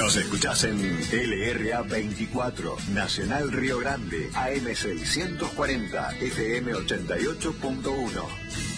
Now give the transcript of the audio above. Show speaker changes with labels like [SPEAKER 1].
[SPEAKER 1] Nos escuchás en LRA 24, Nacional Río Grande, AM 640, FM 88.1.